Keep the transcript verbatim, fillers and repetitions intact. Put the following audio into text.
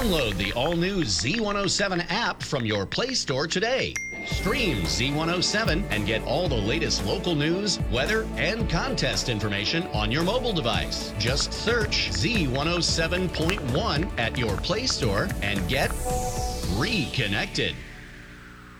Download the all-new Z one oh seven app from your Play Store today. Stream Z one oh seven and get all the latest local news, weather, and contest information on your mobile device. Just search Z one oh seven point one at your Play Store and get reconnected.